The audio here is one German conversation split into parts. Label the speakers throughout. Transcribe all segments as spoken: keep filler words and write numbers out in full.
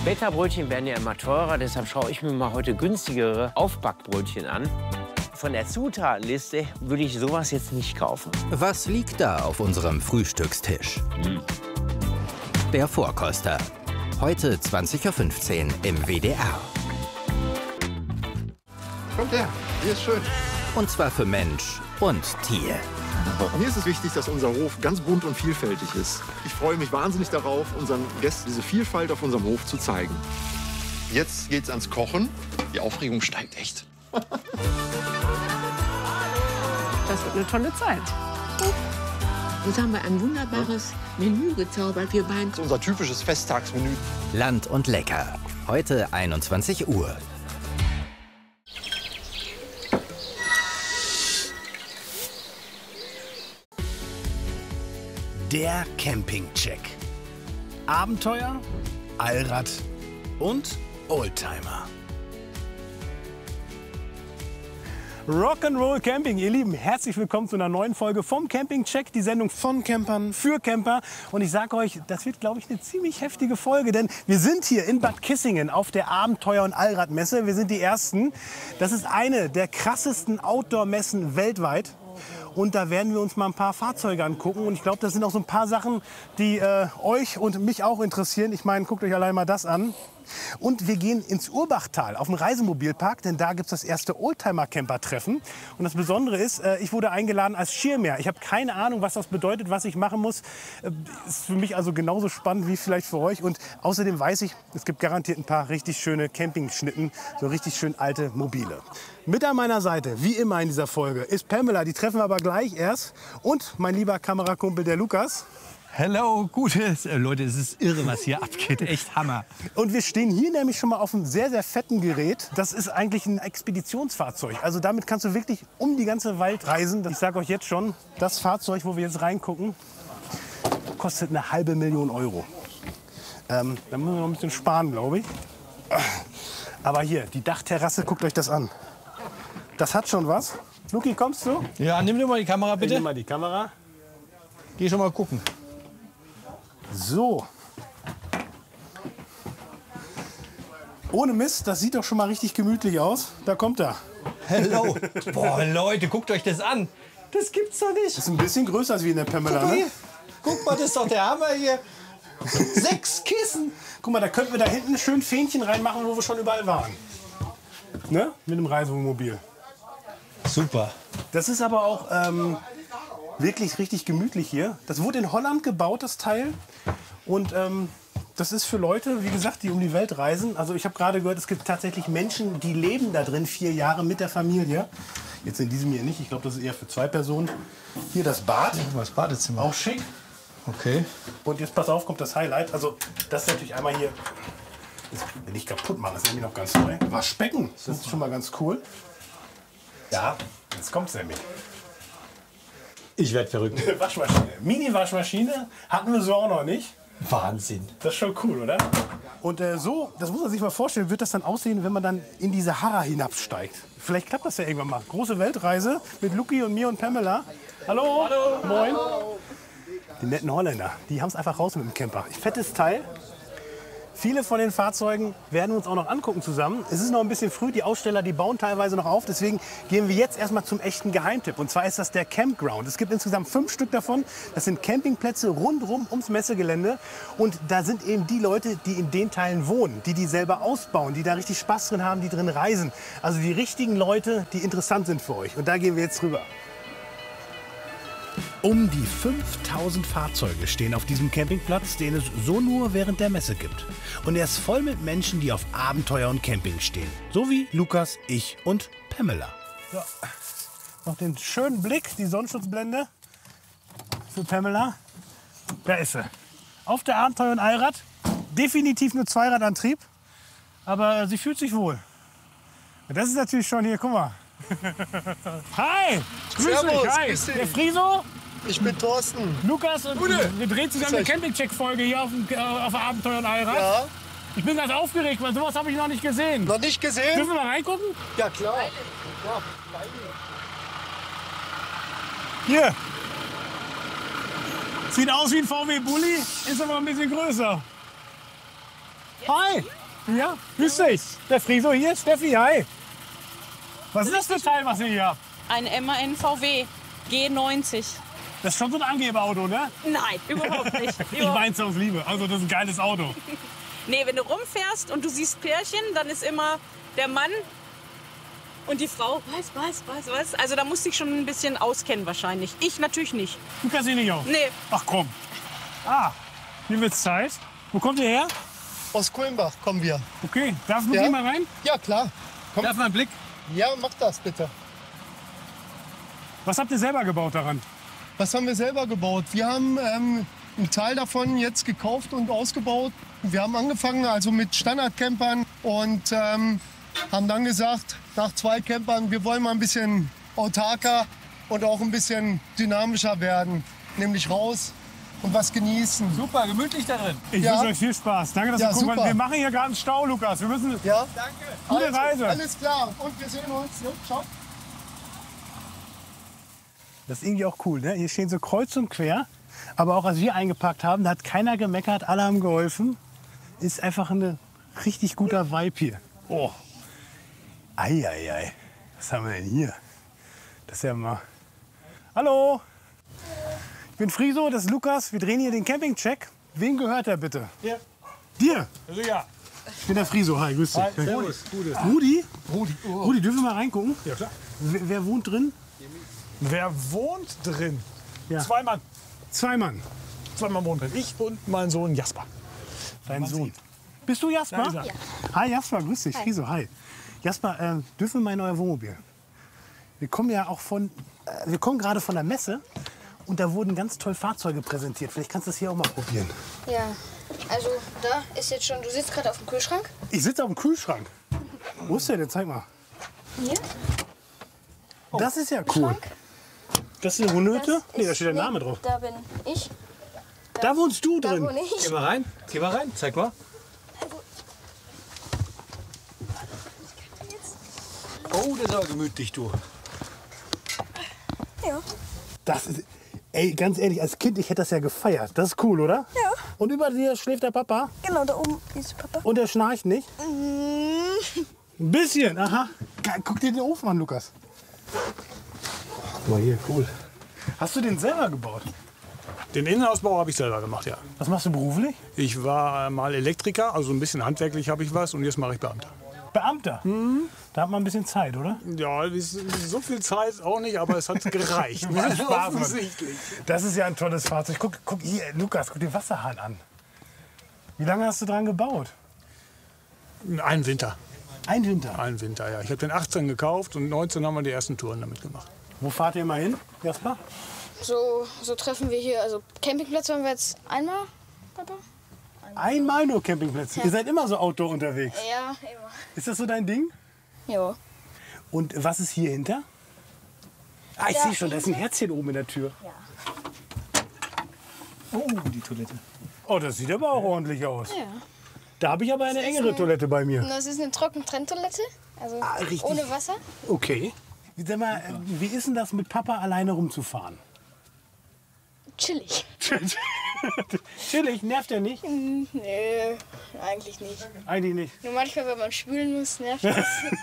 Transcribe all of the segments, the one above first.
Speaker 1: Bäckerbrötchen werden ja immer teurer, deshalb schaue ich mir mal heute günstigere Aufbackbrötchen an. Von der Zutatenliste würde ich sowas jetzt nicht kaufen.
Speaker 2: Was liegt da auf unserem Frühstückstisch?
Speaker 1: Hm.
Speaker 2: Der Vorkoster. Heute zwanzig Uhr fünfzehn im W D R.
Speaker 3: Kommt her, hier ist schön.
Speaker 2: Und zwar für Mensch und Tier.
Speaker 3: Mir ist es wichtig, dass unser Hof ganz bunt und vielfältig ist. Ich freue mich wahnsinnig darauf, unseren Gästen diese Vielfalt auf unserem Hof zu zeigen. Jetzt geht's ans Kochen. Die Aufregung steigt echt.
Speaker 4: Das wird eine tolle Zeit.
Speaker 5: Jetzt haben wir ein wunderbares Menü gezaubert, wir beiden.
Speaker 3: Das ist unser typisches Festtagsmenü.
Speaker 2: Land und lecker. Heute einundzwanzig Uhr.
Speaker 6: Der Campingcheck. Abenteuer, Allrad und Oldtimer. Rock'n'Roll Camping, ihr Lieben, herzlich willkommen zu einer neuen Folge vom Campingcheck, die Sendung von Campern für Camper. Und ich sage euch, das wird, glaube ich, eine ziemlich heftige Folge, denn wir sind hier in Bad Kissingen auf der Abenteuer- und Allradmesse. Wir sind die Ersten. Das ist eine der krassesten Outdoor-Messen weltweit. Und da werden wir uns mal ein paar Fahrzeuge angucken. Und ich glaube, das sind auch so ein paar Sachen, die äh, euch und mich auch interessieren. Ich meine, guckt euch allein mal das an. Und wir gehen ins Urbachtal auf den Reisemobilpark, denn da gibt es das erste Oldtimer-Camper-Treffen. Und das Besondere ist, äh, ich wurde eingeladen als Schirmherr. Ich habe keine Ahnung, was das bedeutet, was ich machen muss. Äh, ist für mich also genauso spannend wie vielleicht für euch. Und außerdem weiß ich, es gibt garantiert ein paar richtig schöne Campingschnitten, so richtig schön alte Mobile. Mit an meiner Seite, wie immer in dieser Folge, ist Pamela. Die treffen wir aber gleich erst. Und mein lieber Kamerakumpel, der Lukas.
Speaker 7: Hello, Gutes. Äh, Leute, es ist irre, was hier abgeht. Echt Hammer.
Speaker 6: Und wir stehen hier nämlich schon mal auf einem sehr, sehr fetten Gerät. Das ist eigentlich ein Expeditionsfahrzeug. Also damit kannst du wirklich um die ganze Welt reisen. Ich sage euch jetzt schon, das Fahrzeug, wo wir jetzt reingucken, kostet eine halbe Million Euro. Ähm, da müssen wir noch ein bisschen sparen, glaube ich. Aber hier, die Dachterrasse, guckt euch das an. Das hat schon was. Luki, kommst du?
Speaker 7: Ja, nimm dir mal die Kamera, bitte.
Speaker 6: Nimm mal die Kamera.
Speaker 7: Geh schon mal gucken.
Speaker 6: So. Ohne Mist, das sieht doch schon mal richtig gemütlich aus. Da kommt er.
Speaker 7: Hello. Boah, Leute, guckt euch das an. Das gibt's doch nicht.
Speaker 6: Das ist ein bisschen größer als wie in der Pamela,
Speaker 7: Guck mal,
Speaker 6: ne?
Speaker 7: hier. Guck mal, das ist doch der Hammer hier. Sechs Kissen.
Speaker 6: Guck mal, da könnten wir da hinten ein schön Fähnchen reinmachen, wo wir schon überall waren. Ne? Mit dem Reisewohnmobil.
Speaker 7: Super.
Speaker 6: Das ist aber auch ähm, wirklich richtig gemütlich hier. Das wurde in Holland gebaut, das Teil. Und ähm, das ist für Leute, wie gesagt, die um die Welt reisen. Also ich habe gerade gehört, es gibt tatsächlich Menschen, die leben da drin vier Jahre mit der Familie. Jetzt in diesem hier nicht. Ich glaube, das ist eher für zwei Personen. Hier das Bad.
Speaker 7: Das Badezimmer.
Speaker 6: Auch schick.
Speaker 7: Okay.
Speaker 6: Und jetzt pass auf, kommt das Highlight. Also das ist natürlich einmal hier, das will ich kaputt machen, das ist nämlich noch ganz neu. Waschbecken, das ist schon mal ganz cool. Ja, jetzt kommt's nämlich.
Speaker 7: Ich werde verrückt.
Speaker 6: Waschmaschine. Mini-Waschmaschine hatten wir so auch noch nicht.
Speaker 7: Wahnsinn.
Speaker 6: Das ist schon cool, oder? Und äh, so, das muss man sich mal vorstellen, wird das dann aussehen, wenn man dann in die Sahara hinabsteigt. Vielleicht klappt das ja irgendwann mal. Große Weltreise mit Luki und mir und Pamela. Hallo. Hallo. Moin. Die netten Holländer, die haben es einfach raus mit dem Camper. Fettes Teil. Viele von den Fahrzeugen werden wir uns auch noch angucken zusammen. Es ist noch ein bisschen früh, die Aussteller, die bauen teilweise noch auf. Deswegen gehen wir jetzt erstmal zum echten Geheimtipp. Und zwar ist das der Campground. Es gibt insgesamt fünf Stück davon. Das sind Campingplätze rundherum ums Messegelände. Und da sind eben die Leute, die in den Teilen wohnen, die die selber ausbauen, die da richtig Spaß drin haben, die drin reisen. Also die richtigen Leute, die interessant sind für euch. Und da gehen wir jetzt rüber.
Speaker 8: Um die fünftausend Fahrzeuge stehen auf diesem Campingplatz, den es so nur während der Messe gibt. Und er ist voll mit Menschen, die auf Abenteuer und Camping stehen. So wie Lukas, ich und Pamela.
Speaker 6: So. Noch den schönen Blick, die Sonnenschutzblende für Pamela. Da ist sie. Auf der Abenteuer- und Allrad. Definitiv nur Zweiradantrieb. Aber sie fühlt sich wohl. Das ist natürlich schon hier, guck mal. Hi! Grüß
Speaker 9: Servus,
Speaker 6: dich, hi!
Speaker 9: grüß dich.
Speaker 6: Der Friso,
Speaker 9: Ich bin Thorsten.
Speaker 6: Lukas und
Speaker 9: Gute.
Speaker 6: wir drehen zusammen eine Campingcheck-Folge hier auf, dem, äh, auf der Abenteuer- und Allrad.
Speaker 9: Ja,
Speaker 6: Ich bin ganz aufgeregt, weil sowas habe ich noch nicht gesehen.
Speaker 9: noch nicht gesehen?
Speaker 6: Dürfen wir mal reingucken?
Speaker 9: Ja, klar. Ja,
Speaker 6: Hier. Sieht aus wie ein V W Bulli, ist aber ein bisschen größer. Hi. Ja, grüß dich. Der Friso hier, Steffi, hi. Was ist das für ein Teil, was ihr hier habt?
Speaker 4: Ein M A N V W G neunzig.
Speaker 6: Das ist schon so ein Angeberauto, ne?
Speaker 4: Nein, überhaupt nicht.
Speaker 6: Ich mein's aus Liebe. Also das ist ein geiles Auto.
Speaker 4: Nee, wenn du rumfährst und du siehst Pärchen, dann ist immer der Mann und die Frau. Was, was, was, was? Also da musst du dich schon ein bisschen auskennen wahrscheinlich. Ich natürlich nicht.
Speaker 6: Du kennst dich nicht aus?
Speaker 4: Nee.
Speaker 6: Ach komm. Ah, wie wird's Zeit? Wo kommt ihr her?
Speaker 9: Aus Kulmbach kommen wir.
Speaker 6: Okay, darf ich
Speaker 9: Ja?
Speaker 6: mal rein?
Speaker 9: Ja, klar. Komm.
Speaker 6: Darf mal einen Blick?
Speaker 9: Ja, mach das bitte.
Speaker 6: Was habt ihr selber gebaut daran?
Speaker 9: Was haben wir selber gebaut? Wir haben ähm, einen Teil davon jetzt gekauft und ausgebaut. Wir haben angefangen also mit Standardcampern und ähm, haben dann gesagt, nach zwei Campern, wir wollen mal ein bisschen autarker und auch ein bisschen dynamischer werden. Nämlich raus und was genießen.
Speaker 7: Super, gemütlich darin.
Speaker 6: Ich
Speaker 9: Ja.
Speaker 6: wünsche euch viel Spaß. Danke, dass
Speaker 9: Ja,
Speaker 6: ihr guckt.
Speaker 9: super.
Speaker 6: Wir machen hier gerade einen Stau, Lukas. Wir müssen.
Speaker 9: Ja, danke.
Speaker 6: Gute
Speaker 9: also,
Speaker 6: Reise.
Speaker 9: Alles klar. Und wir sehen uns. Ne? Ciao.
Speaker 6: Das ist irgendwie auch cool, ne? Hier stehen so kreuz und quer. Aber auch als wir eingepackt haben, da hat keiner gemeckert, alle haben geholfen. Ist einfach ein richtig guter Vibe hier. Oh. Eieiei. Was haben wir denn hier? Das ist ja mal. Hallo. Ich bin Friso, das ist Lukas. Wir drehen hier den Campingcheck. Wem gehört der bitte?
Speaker 9: Dir.
Speaker 6: Dir?
Speaker 7: Also ja.
Speaker 6: Ich bin der Friso. Hi, grüß dich.
Speaker 7: Hi, servus. Gute.
Speaker 6: Rudi?
Speaker 9: Rudi.
Speaker 6: Rudi, dürfen wir mal reingucken?
Speaker 7: Ja, klar.
Speaker 6: Wer, wer wohnt drin?
Speaker 7: Wer wohnt drin?
Speaker 6: Ja.
Speaker 7: Zwei Mann.
Speaker 6: Zwei Mann.
Speaker 7: Zwei Mann wohnen drin. Ich und mein Sohn Jasper.
Speaker 6: Dein Sohn. Bist du Jasper?
Speaker 7: Da ist er.
Speaker 6: Hi Jasper, grüß dich. Friso, hi. Jasper, äh, dürfen wir mal in euer Wohnmobil? Wir kommen ja auch von, äh, wir kommen gerade von der Messe und da wurden ganz toll Fahrzeuge präsentiert. Vielleicht kannst du das hier auch mal probieren.
Speaker 10: Ja, also da ist jetzt schon, du sitzt gerade auf dem Kühlschrank.
Speaker 6: Ich sitze auf dem Kühlschrank. Wo ist der denn? Zeig mal.
Speaker 10: Hier.
Speaker 6: Das ist ja cool.
Speaker 10: Schrank.
Speaker 6: Das ist eine Hundehütte?
Speaker 10: Das
Speaker 6: Nee, da
Speaker 10: ist-
Speaker 6: steht der
Speaker 10: nee,
Speaker 6: Name drauf.
Speaker 10: Da bin ich.
Speaker 6: Da wohnst du
Speaker 10: Da
Speaker 6: drin.
Speaker 10: wohne ich.
Speaker 7: Geh mal rein. Geh mal rein. Zeig mal. Oh, das ist aber gemütlich, du.
Speaker 10: Ja.
Speaker 6: Das ist, ey, ganz ehrlich, als Kind, ich hätte das ja gefeiert. Das ist cool, oder?
Speaker 10: Ja.
Speaker 6: Und über dir schläft der Papa
Speaker 10: Genau, da oben ist Papa.
Speaker 6: und der schnarcht nicht?
Speaker 10: Mm.
Speaker 6: Ein bisschen, aha. Geil, guck dir den Ofen an, Lukas. Guck mal hier, cool. Hast du den selber gebaut?
Speaker 11: Den Innenausbau habe ich selber gemacht, ja.
Speaker 6: Was machst du beruflich?
Speaker 11: Ich war mal Elektriker, also ein bisschen handwerklich habe ich was und jetzt mache ich Beamter.
Speaker 6: Beamter? Da hat man ein bisschen Zeit, oder?
Speaker 11: Ja, ist- so viel Zeit auch nicht, aber es hat gereicht.
Speaker 6: Macht Spaß, Mann.
Speaker 11: Offensichtlich.
Speaker 6: Das ist ja ein tolles Fahrzeug. Guck, guck hier, Lukas, guck den Wasserhahn an. Wie lange hast du dran gebaut?
Speaker 11: Einen Winter.
Speaker 6: Ein Winter.
Speaker 11: Einen Winter, ja. Ich habe den achtzehn gekauft und neunzehn haben wir die ersten Touren damit gemacht.
Speaker 6: Wo fahrt ihr mal hin, Jasper?
Speaker 10: So, so treffen wir hier, also Campingplatz waren wir jetzt einmal, Papa?
Speaker 6: Einmal nur Campingplätze. Ihr seid immer so Outdoor unterwegs.
Speaker 10: Ja, immer.
Speaker 6: Ist das so dein Ding?
Speaker 10: Ja.
Speaker 6: Und was ist hier hinter? Ah, ich
Speaker 10: Da
Speaker 6: sehe schon, da ist ein Herzchen oben in der Tür.
Speaker 10: Ja.
Speaker 11: Oh, die Toilette.
Speaker 6: Oh, das sieht aber auch ordentlich aus.
Speaker 10: Ja.
Speaker 6: Da habe ich aber eine
Speaker 10: Das ist
Speaker 6: engere
Speaker 10: eine-
Speaker 6: Toilette bei mir.
Speaker 10: Und das ist eine Trockentrenntoilette, also
Speaker 6: Ah, richtig.
Speaker 10: ohne Wasser.
Speaker 6: Okay. Sag mal, äh, wie ist denn das mit Papa alleine rumzufahren?
Speaker 10: Chillig.
Speaker 6: Chillig, nervt er nicht?
Speaker 10: Hm, nee, eigentlich nicht.
Speaker 6: Eigentlich nicht.
Speaker 10: Nur manchmal, wenn man spülen muss, nervt das.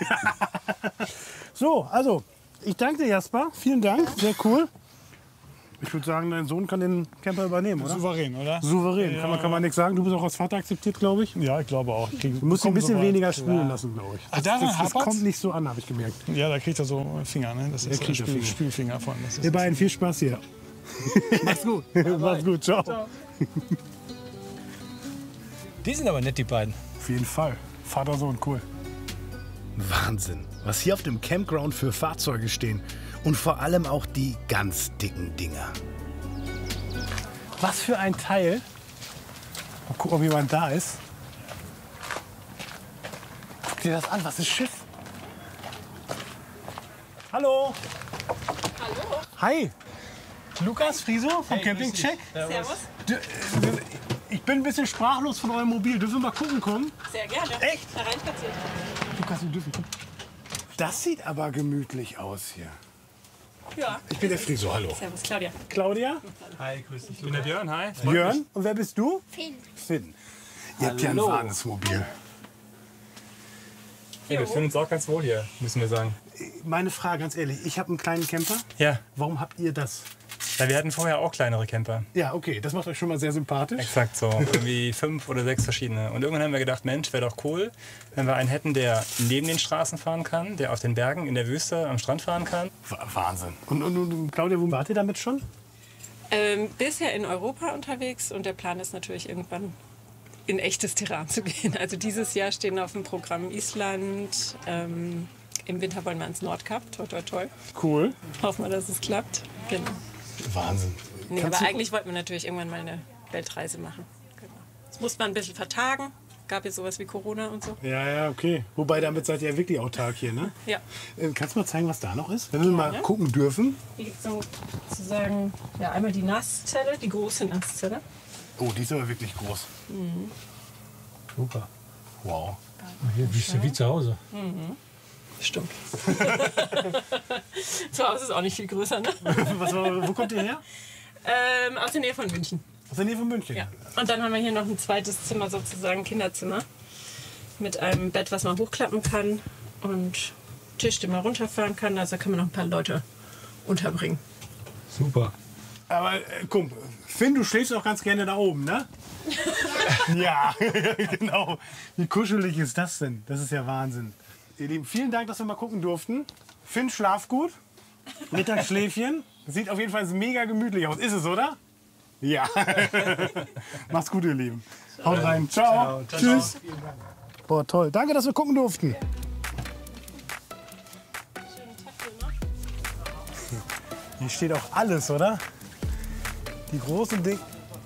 Speaker 6: So, also, ich danke dir, Jasper. Vielen Dank, sehr cool. Ich würde sagen, dein Sohn kann den Camper übernehmen, oder?
Speaker 11: Souverän, oder?
Speaker 6: Souverän,
Speaker 11: Ja.
Speaker 6: kann man, kann man nichts sagen. Du bist auch als Vater akzeptiert, glaube ich.
Speaker 11: Ja, ich glaube auch.
Speaker 6: Du musst ihn ein bisschen weniger spülen
Speaker 11: Ja.
Speaker 6: lassen, glaube ich.
Speaker 11: Ach, daran
Speaker 6: das, das
Speaker 11: hapert's?
Speaker 6: kommt nicht so an, habe ich gemerkt.
Speaker 11: Ja, da kriegt er so Finger, ne? Das ist
Speaker 6: kriegt er
Speaker 11: Spül,
Speaker 6: Finger.
Speaker 11: Spülfinger von. Das ist
Speaker 6: Ihr beiden, viel Spaß hier. Mach's gut. Mach's gut, ciao.
Speaker 10: Ciao.
Speaker 7: Die sind aber nett, die beiden.
Speaker 6: Auf jeden Fall. Vater, Sohn, cool.
Speaker 8: Wahnsinn, was hier auf dem Campground für Fahrzeuge stehen. Und vor allem auch die ganz dicken Dinger.
Speaker 6: Was für ein Teil. Mal gucken, ob jemand da ist. Guck dir das an, was ist Schiff? Hallo.
Speaker 4: Hallo.
Speaker 6: Hi. Lukas Friso vom Campingcheck.
Speaker 4: Servus.
Speaker 6: Du, äh, Ich bin ein bisschen sprachlos von eurem Mobil. Dürfen wir mal gucken kommen?
Speaker 4: Sehr gerne.
Speaker 6: Echt?
Speaker 4: Da rein spazieren.
Speaker 6: Lukas, wir dürfen gucken. Das sieht aber gemütlich aus hier.
Speaker 4: Ja.
Speaker 6: Ich bin der Friso, hallo.
Speaker 4: Servus, Claudia.
Speaker 6: Claudia?
Speaker 11: Hi, grüß dich. Ich bin der Björn, hi.
Speaker 6: Björn. Und wer bist du?
Speaker 10: Finn.
Speaker 6: Finn. Ihr habt ja ein Wahnsinnsmobil.
Speaker 12: Ja, wir fühlen uns auch ganz wohl hier, müssen wir sagen.
Speaker 6: Meine Frage, ganz ehrlich, ich habe einen kleinen Camper.
Speaker 12: Ja.
Speaker 6: Warum habt ihr das?
Speaker 12: Ja, wir hatten vorher auch kleinere Camper.
Speaker 6: Ja, okay, das macht euch schon mal sehr sympathisch.
Speaker 12: Exakt so, irgendwie fünf oder sechs verschiedene. Und irgendwann haben wir gedacht, Mensch, wäre doch cool, wenn wir einen hätten, der neben den Straßen fahren kann, der auf den Bergen, in der Wüste, am Strand fahren kann.
Speaker 6: Wahnsinn. Und, und, und Claudia, wo wart ihr damit schon?
Speaker 4: Ähm, bisher in Europa unterwegs und der Plan ist natürlich irgendwann in echtes Terrain zu gehen. Also dieses Jahr stehen auf dem Programm Island. Ähm, Im Winter wollen wir ans Nordkap. Toi, toi, toi.
Speaker 6: Cool.
Speaker 4: Hoffen wir, dass es klappt. Genau.
Speaker 6: Wahnsinn.
Speaker 4: Nee,
Speaker 6: Kannst
Speaker 4: aber
Speaker 6: du-
Speaker 4: eigentlich wollten wir natürlich irgendwann mal eine Weltreise machen. Genau. Das musste man ein bisschen vertagen. Gab ja sowas wie Corona und so.
Speaker 6: Ja, ja, okay. Wobei, damit seid ihr ja wirklich autark hier, ne?
Speaker 4: Ja.
Speaker 6: Äh, Kannst du mal zeigen, was da noch ist? Wenn wir mal
Speaker 4: Gerne.
Speaker 6: gucken dürfen.
Speaker 4: Hier gibt es sozusagen ja, einmal die Nasszelle, die große Nasszelle.
Speaker 6: Oh, die ist aber wirklich groß.
Speaker 4: Mhm.
Speaker 6: Super. Wow.
Speaker 7: Hier bist du wie zu Hause.
Speaker 4: Mhm. Stimmt. Zu Hause ist auch nicht viel größer, ne?
Speaker 6: Was, wo kommt ihr her?
Speaker 4: Ähm, aus der Nähe von München.
Speaker 6: Aus der Nähe von München?
Speaker 4: Ja. Und dann haben wir hier noch ein zweites Zimmer, sozusagen Kinderzimmer. Mit einem Bett, was man hochklappen kann. Und Tisch, den man runterfahren kann. Also kann man noch ein paar Leute unterbringen.
Speaker 6: Super. Aber äh, guck, Finn, du schläfst auch ganz gerne da oben, ne? Ja, genau. Wie kuschelig ist das denn? Das ist ja Wahnsinn. Ihr Lieben, vielen Dank, dass wir mal gucken durften. Finn, schlaf gut. Mittagsschläfchen. Sieht auf jeden Fall mega gemütlich aus. Ist es, oder? Ja. Macht's gut, ihr Lieben. Haut rein. Ciao.
Speaker 7: Ciao.
Speaker 6: Tschüss. Boah, toll. Danke, dass wir gucken durften. Hier steht auch alles, oder? Die großen Dinge.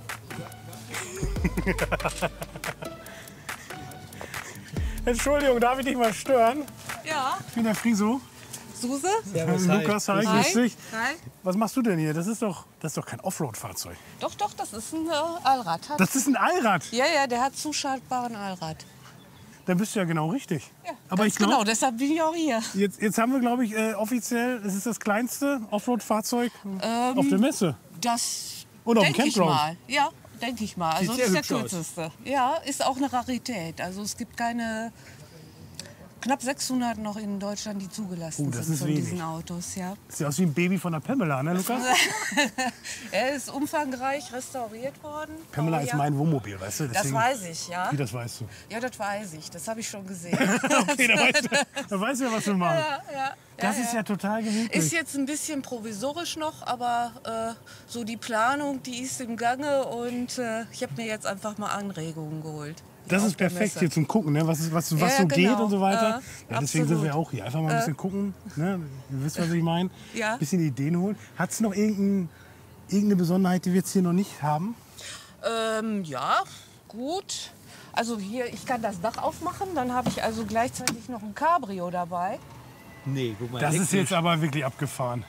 Speaker 6: Entschuldigung, darf ich dich mal stören?
Speaker 13: Ja.
Speaker 6: Ich bin der Friso.
Speaker 13: Suse?
Speaker 6: Servus, Lukas, hi, grüß dich.
Speaker 13: Hi.
Speaker 6: Was machst du denn hier? Das ist doch, das ist doch kein Offroad-Fahrzeug.
Speaker 13: Doch, doch, das ist ein äh, Allrad. Hat-
Speaker 6: Das ist ein Allrad.
Speaker 13: Ja, ja, der hat zuschaltbaren Allrad.
Speaker 6: Dann bist du ja genau richtig.
Speaker 13: Ja,
Speaker 6: Aber
Speaker 13: ganz
Speaker 6: ich glaub,
Speaker 13: genau, deshalb bin ich auch hier.
Speaker 6: Jetzt, jetzt haben wir, glaube ich, äh, offiziell, es ist das kleinste Offroad-Fahrzeug
Speaker 13: Ähm,
Speaker 6: auf der Messe.
Speaker 13: Das
Speaker 6: Oder auf dem
Speaker 13: denke ich
Speaker 6: Campground.
Speaker 13: mal. Ja, denke ich mal. Also
Speaker 6: Sieht
Speaker 13: das ist
Speaker 6: sehr
Speaker 13: der
Speaker 6: hübsch aus.
Speaker 13: kürzeste. Ja, ist auch eine Rarität. Also es gibt keine knapp sechshundert noch in Deutschland, die zugelassen
Speaker 6: Oh, das
Speaker 13: sind
Speaker 6: ist
Speaker 13: von
Speaker 6: wenig.
Speaker 13: diesen Autos. Ja.
Speaker 6: Sieht aus wie ein Baby von der Pamela, ne, Lukas?
Speaker 13: Er ist umfangreich restauriert worden.
Speaker 6: Pamela
Speaker 13: Aber
Speaker 6: ist
Speaker 13: ja,
Speaker 6: mein Wohnmobil, weißt du?
Speaker 13: Das
Speaker 6: Deswegen-
Speaker 13: weiß ich, ja.
Speaker 6: Wie, das weißt du?
Speaker 13: Ja, das weiß ich. Das habe ich schon gesehen.
Speaker 6: Okay, da weißt du, da weißt du ja, was wir machen.
Speaker 13: Ja, ja,
Speaker 6: Das
Speaker 13: ja,
Speaker 6: ist
Speaker 13: ja.
Speaker 6: ja total gemütlich.
Speaker 13: Ist jetzt ein bisschen provisorisch noch, aber äh, so die Planung, die ist im Gange und äh, ich habe mir jetzt einfach mal Anregungen geholt.
Speaker 6: Das
Speaker 13: auf
Speaker 6: ist
Speaker 13: der
Speaker 6: perfekt
Speaker 13: Messe.
Speaker 6: hier zum Gucken, ne? was, was, was
Speaker 13: Ja,
Speaker 6: so
Speaker 13: ja,
Speaker 6: geht
Speaker 13: genau.
Speaker 6: und so weiter.
Speaker 13: Äh,
Speaker 6: ja, deswegen sind wir
Speaker 13: absolut.
Speaker 6: auch hier. Einfach mal ein
Speaker 13: Äh.
Speaker 6: bisschen gucken. Ne? Ihr wisst, was ich meine.
Speaker 13: Ja.
Speaker 6: Ein bisschen Ideen holen. Hat es noch irgendein, irgendeine Besonderheit, die wir jetzt hier noch nicht haben?
Speaker 13: Ähm, ja, gut. Also hier, ich kann das Dach aufmachen, dann habe ich also gleichzeitig noch ein Cabrio dabei.
Speaker 7: Nee, guck mal.
Speaker 6: Das ist
Speaker 7: elektrisch.
Speaker 6: jetzt aber wirklich abgefahren.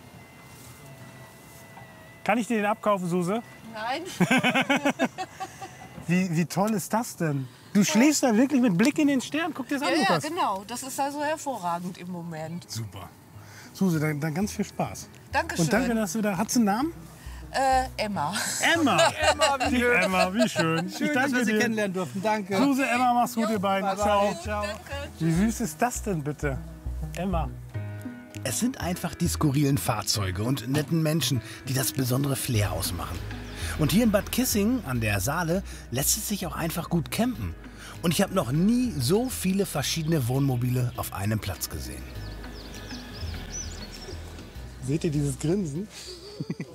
Speaker 6: Kann ich dir den abkaufen, Suse?
Speaker 13: Nein.
Speaker 6: Wie, wie toll ist das denn? Du schläfst da wirklich mit Blick in den Stern. Guck dir das
Speaker 13: Ja,
Speaker 6: an,
Speaker 13: ja,
Speaker 6: Lukas.
Speaker 13: genau. Das ist also hervorragend im Moment.
Speaker 6: Super. Suse, dann, dann ganz viel Spaß.
Speaker 13: Dankeschön.
Speaker 6: Und danke, dass du da... Hat sie einen Namen?
Speaker 13: Äh, Emma.
Speaker 6: Emma.
Speaker 7: Emma, wie
Speaker 6: Die
Speaker 7: schön.
Speaker 6: Emma, wie schön.
Speaker 7: Schön,
Speaker 6: ich
Speaker 7: dass
Speaker 6: danke
Speaker 7: wir Sie
Speaker 6: dir.
Speaker 7: kennenlernen durften. Danke.
Speaker 6: Suse, Emma, mach's gut, ihr beiden.
Speaker 7: bye, bye.
Speaker 6: Ciao.
Speaker 7: Ciao.
Speaker 6: Wie süß ist das denn bitte? Emma.
Speaker 8: Es sind einfach die skurrilen Fahrzeuge und netten Menschen, die das besondere Flair ausmachen. Und hier in Bad Kissingen an der Saale lässt es sich auch einfach gut campen. Und ich habe noch nie so viele verschiedene Wohnmobile auf einem Platz gesehen.
Speaker 6: Seht ihr dieses Grinsen?